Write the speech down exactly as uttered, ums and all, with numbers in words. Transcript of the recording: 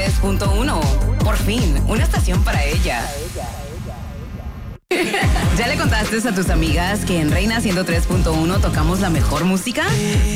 tres punto uno. Por fin, una estación para ella. ¿Ya le contaste a tus amigas que en Reina ciento tres punto uno tocamos la mejor música?